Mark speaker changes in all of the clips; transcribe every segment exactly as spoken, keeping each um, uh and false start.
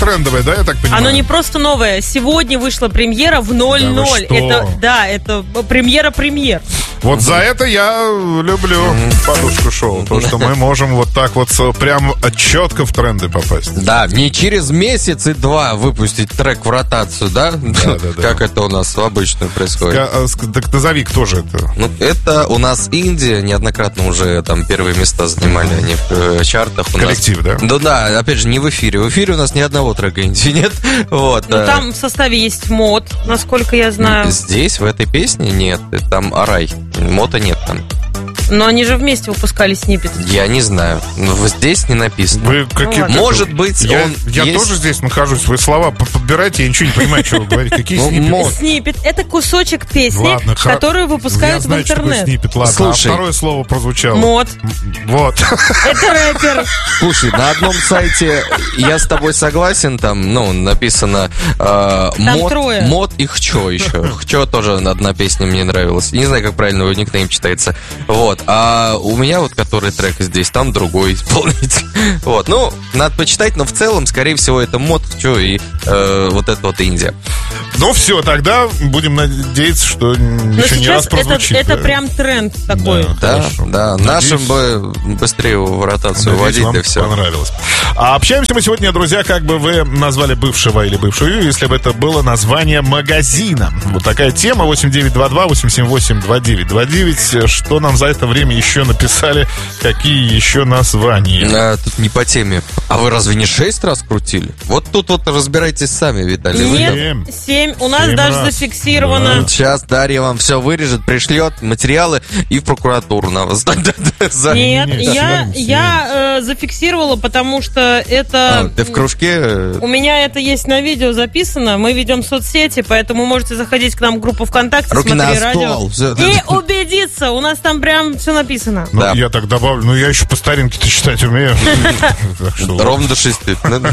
Speaker 1: трендовое, да, я так понимаю?
Speaker 2: Оно не просто новое. Сегодня вышла премьера в ноль ноль.
Speaker 1: Да,
Speaker 2: это, да, это премьера-премьер.
Speaker 1: Вот за это я люблю подушку шоу. То, что мы можем вот так вот прям четко в тренды попасть.
Speaker 3: Да, не через месяц и два выпустить трек в ротацию, да?
Speaker 1: Да, да, да.
Speaker 3: Как это у нас обычно происходит.
Speaker 1: Ска- Так назови, кто же это?
Speaker 3: Ну, это у нас Индия, неоднократно уже там первые места занимали они в э, чартах. У
Speaker 1: Коллектив,
Speaker 3: нас...
Speaker 1: да?
Speaker 3: Да, да, опять же, не в эфире. В эфире у нас ни одного трека Индии нет. Вот.
Speaker 2: Ну, там в составе есть мод, насколько я знаю.
Speaker 3: Здесь, в этой песне, нет. Там Арай. Мота нет там.
Speaker 2: Но они же вместе выпускали сниппет.
Speaker 3: Я не знаю. Но здесь не написано.
Speaker 1: Вы какие...
Speaker 2: Ну,
Speaker 3: Может быть,
Speaker 1: я,
Speaker 3: он
Speaker 1: я
Speaker 3: есть...
Speaker 1: тоже здесь нахожусь. Вы слова подбирайте, я ничего не понимаю, что вы говорите. Какие
Speaker 3: Ну,
Speaker 1: сниппеты?
Speaker 3: мод.
Speaker 2: Сниппет — это кусочек песни,
Speaker 1: Ладно, хра-
Speaker 2: которую выпускают
Speaker 1: я знаю,
Speaker 2: в интернет.
Speaker 1: что такое сниппет, ладно.
Speaker 3: Слушай.
Speaker 1: А второе слово прозвучало.
Speaker 2: Мод.
Speaker 1: Вот.
Speaker 2: Это рэпер.
Speaker 3: Слушай, на одном сайте я с тобой согласен, там, ну, написано э, мод,
Speaker 2: трое.
Speaker 3: мод и хчо еще. Хчо тоже одна песня мне нравилась. Не знаю, как правильно его никнейм читается. Вот. А у меня вот который трек здесь, там другой исполнитель. Вот. Ну, надо почитать, но в целом, скорее всего, это мод, хчо и э, вот это вот Индия.
Speaker 1: Ну все, тогда будем надеяться, что
Speaker 2: Но
Speaker 1: еще не раз
Speaker 2: сейчас это,
Speaker 1: прозвучит.
Speaker 2: это
Speaker 1: да?
Speaker 2: прям тренд такой.
Speaker 3: Да,
Speaker 1: Хорошо.
Speaker 3: да.
Speaker 1: Надеюсь-
Speaker 3: Нашим бы быстрее его в ротацию
Speaker 1: Надеюсь,
Speaker 3: вводить,
Speaker 1: вам
Speaker 3: да все.
Speaker 1: понравилось. А общаемся мы сегодня, друзья, как бы вы назвали бывшего или бывшую, если бы это было название магазина. Вот такая тема. восемь девять два два восемь семь восемь два девять два девять. Что нам за это время еще написали? Какие еще названия?
Speaker 3: А, тут не по теме. А вы разве не шесть раз крутили? Вот тут вот разбирайтесь сами, Виталий. Вы там-
Speaker 2: Нет, семь. У нас
Speaker 1: Семь
Speaker 2: даже
Speaker 1: раз.
Speaker 2: зафиксировано.
Speaker 3: Сейчас Дарья вам все вырежет, пришлет материалы и в прокуратуру на вас. За-
Speaker 2: Нет,
Speaker 1: Не, не,
Speaker 2: я,
Speaker 1: семь, семь.
Speaker 2: я э, зафиксировала, потому что это...
Speaker 3: А, ты в кружке? э,
Speaker 2: У меня это есть на видео записано. Мы ведем соцсети, поэтому можете заходить к нам в группу ВКонтакте,
Speaker 3: Руки на
Speaker 2: смотри радио.
Speaker 3: стол. Всё.
Speaker 2: И убедиться. У нас там прям все написано.
Speaker 1: Ну,
Speaker 3: Да.
Speaker 1: я так добавлю. Ну, я еще по старинке-то читать умею. Так что-
Speaker 3: Ровно до шести.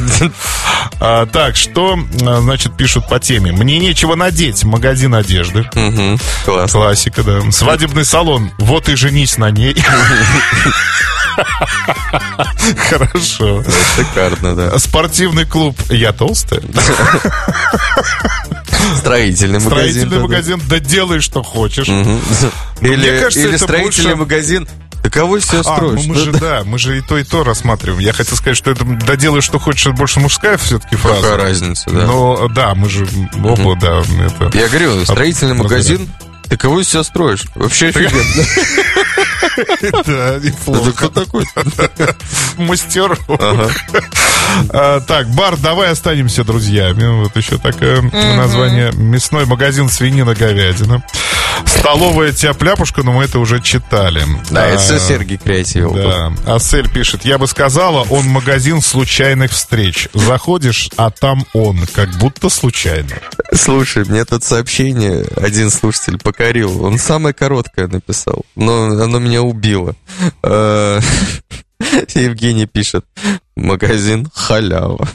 Speaker 1: А, Так, что, а, значит, пишут по теме? Мне нечего надеть. Магазин одежды.
Speaker 3: Мгм, класс.
Speaker 1: Классика, да. Свадебный салон. Вот и женись на ней. Хорошо.
Speaker 3: Шикарно, да.
Speaker 1: Спортивный клуб. Я толстая.
Speaker 3: Строительный магазин.
Speaker 1: Строительный
Speaker 3: да,
Speaker 1: магазин. Да делай, что хочешь.
Speaker 3: да. Мгм.
Speaker 1: Мне
Speaker 3: Или
Speaker 1: кажется,
Speaker 3: или
Speaker 1: это
Speaker 3: строительный
Speaker 1: больше-
Speaker 3: магазин. Да кого из себя
Speaker 1: А, ну
Speaker 3: строишь?
Speaker 1: мы же, да, мы же и то, и то рассматриваем. Я хотел сказать, что это «да делай, что хочешь» — это больше мужская все-таки фраза.
Speaker 3: Какая разница, да.
Speaker 1: Но да, мы же оба, да, это...
Speaker 3: Я говорю, строительный
Speaker 1: А,
Speaker 3: магазин. Ты кого из себя строишь? Вообще офигенно.
Speaker 1: Да,
Speaker 3: Это
Speaker 1: неплохо.
Speaker 3: кто такой?
Speaker 1: Мастер.
Speaker 3: Ага.
Speaker 1: А, Так, бар «Давай останемся друзьями». Вот еще такое название. Мясной магазин «Свинина-говядина». Столовая «Тяп-ляпушка», но мы это уже читали.
Speaker 3: Да, это
Speaker 1: А,
Speaker 3: все Сергей креативил.
Speaker 1: Да. Асель пишет: я бы сказала, он магазин случайных встреч. Заходишь, а там он, как будто случайно.
Speaker 3: Слушай, мне тут сообщение один слушатель покорил. Он самое короткое написал, но оно меня убило. Э, Евгений пишет: магазин халява.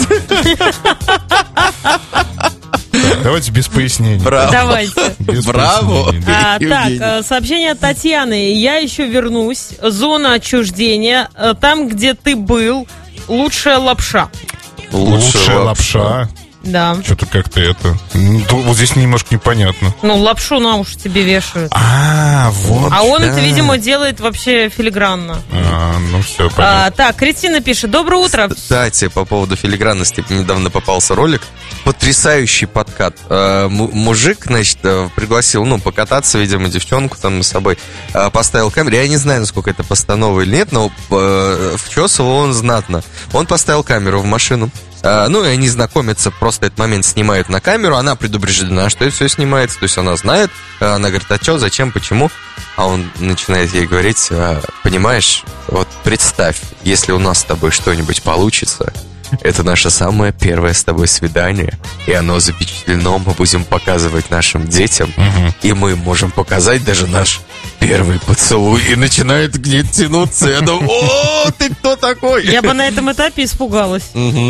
Speaker 1: Давайте без пояснений.
Speaker 3: Браво.
Speaker 2: Давайте.
Speaker 1: Без
Speaker 3: Браво.
Speaker 1: пояснений, да.
Speaker 2: А, так,
Speaker 3: Евгений.
Speaker 2: э, сообщение от Татьяны. Я еще вернусь. Зона отчуждения. Э, Там, где ты был, лучшая лапша.
Speaker 1: Лучшая лапша.
Speaker 2: Да.
Speaker 1: Что-то как-то это... ну, то вот здесь немножко непонятно.
Speaker 2: Ну, лапшу на уши тебе вешают.
Speaker 1: А, вот.
Speaker 2: А он
Speaker 3: да.
Speaker 2: это, видимо, делает вообще филигранно.
Speaker 1: А, ну все,
Speaker 2: А,
Speaker 1: понятно.
Speaker 2: так, Кристина пишет. Доброе утро.
Speaker 3: Кстати, по поводу филигранности, недавно попался ролик. Потрясающий подкат. Э, му- Мужик, значит, э, пригласил, ну, покататься, видимо, девчонку там с собой. Э, Поставил камеру. Я не знаю, насколько это постанова или нет, но э, вчесывал он знатно. Он поставил камеру в машину. Э, Ну, и они знакомятся, просто этот момент снимают на камеру. Она предупреждена, что это все снимается. То есть она знает. Э, Она говорит: а что, зачем, почему? А он начинает ей говорить: «А, понимаешь, вот представь, если у нас с тобой что-нибудь получится, это наше самое первое с тобой свидание, и оно запечатлено, мы будем показывать нашим детям, и мы можем показать даже наш первый поцелуй». И начинает к ней тянуться. Я думаю: о, ты кто такой?
Speaker 2: Я бы на этом этапе испугалась.
Speaker 3: Мгм.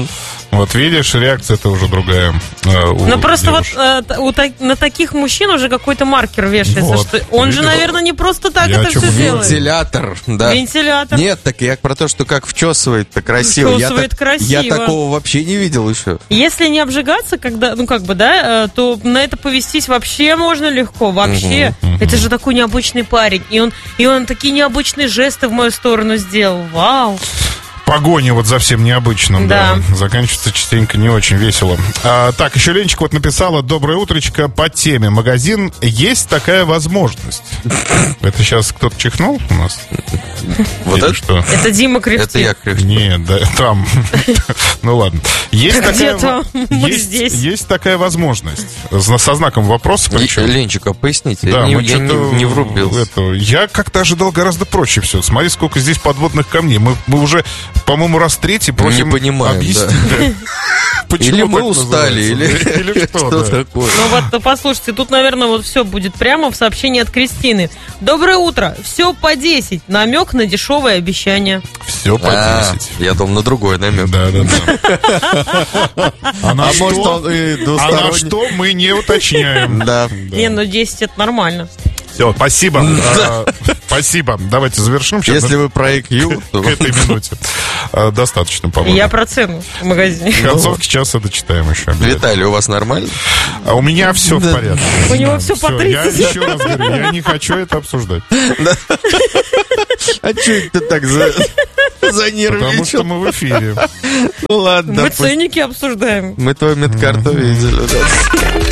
Speaker 1: Вот видишь, реакция-то уже другая. э, у
Speaker 2: Ну просто вот
Speaker 1: девушек.
Speaker 2: э, т- у та- на таких мужчин уже какой-то маркер вешается,
Speaker 1: Вот,
Speaker 2: что он же,
Speaker 1: видишь?
Speaker 2: наверное, не просто так
Speaker 1: Я о
Speaker 2: это
Speaker 1: чем
Speaker 2: все
Speaker 1: и
Speaker 2: делает.
Speaker 3: Вентилятор, да.
Speaker 2: Вентилятор.
Speaker 3: Нет, так я про то, что как вчесывает-то красиво. Я
Speaker 2: Вчесывает
Speaker 3: так-
Speaker 2: красиво.
Speaker 3: Я такого вообще не видел еще.
Speaker 2: Если не обжигаться, когда, ну как бы, да, э, то на это повестись вообще можно легко, вообще. Это же такой необычный парень, и он, и он такие необычные жесты в мою сторону сделал. Вау.
Speaker 1: Погоня вот за всем необычным, да.
Speaker 2: Да.
Speaker 1: Заканчивается частенько не очень весело. А, так, еще Ленчик вот написала: доброе утречко по теме. Магазин, есть такая возможность. Это сейчас кто-то чихнул у нас?
Speaker 3: Вот
Speaker 1: Или
Speaker 3: это-
Speaker 1: что?
Speaker 2: Это Дима кряхтит.
Speaker 3: Это я кряхтю.
Speaker 1: Нет, да, там. Ну ладно. Есть такая,
Speaker 2: Где-то мы
Speaker 1: есть,
Speaker 2: здесь.
Speaker 1: есть такая возможность. Зна- Со знаком вопроса причем.
Speaker 3: Ленчика, поясните,
Speaker 1: Да,
Speaker 3: я, не,
Speaker 1: мы
Speaker 3: я не,
Speaker 1: что-то
Speaker 3: не врубился.
Speaker 1: это, я как-то ожидал гораздо проще все. Смотри, сколько здесь подводных камней. Мы, мы уже, по-моему, раз третий просим
Speaker 3: Не понимаем,
Speaker 1: объяснить,
Speaker 3: да.
Speaker 1: почему
Speaker 3: Или мы
Speaker 1: так
Speaker 3: устали,
Speaker 1: называется.
Speaker 3: или,
Speaker 1: или что,
Speaker 3: что
Speaker 1: да.
Speaker 3: такое.
Speaker 2: Ну вот, послушайте, тут, наверное, вот все будет прямо в сообщении от Кристины. Доброе утро. Все по десять. Намек на дешевое обещание.
Speaker 1: Все по
Speaker 3: А,
Speaker 1: десять.
Speaker 3: я думал на другой намек.
Speaker 1: Да, да, да. А на
Speaker 3: А
Speaker 1: что?
Speaker 3: может, он и
Speaker 1: А на
Speaker 3: двусторонний?
Speaker 1: что мы не уточняем.
Speaker 3: Да.
Speaker 2: Не, ну десять это нормально.
Speaker 1: Все, спасибо. А, Спасибо. Давайте завершим сейчас.
Speaker 3: Если вы про ай кью, то...
Speaker 1: К этой минуте. А, Достаточно, по-моему.
Speaker 2: Я про цену в магазине.
Speaker 1: К концовке часа дочитаем еще. обязательно.
Speaker 3: Виталий, у вас нормально?
Speaker 1: А у меня все в порядке.
Speaker 2: У него все по
Speaker 1: Всё, я
Speaker 2: тридцать.
Speaker 1: еще раз говорю, я не хочу это обсуждать.
Speaker 3: А что ты так за...
Speaker 1: Потому что
Speaker 3: занервничал?
Speaker 1: мы в эфире.
Speaker 3: Ну ладно,
Speaker 2: Мы
Speaker 3: допустим.
Speaker 2: ценники обсуждаем.
Speaker 3: Мы твой медкарту видели, да.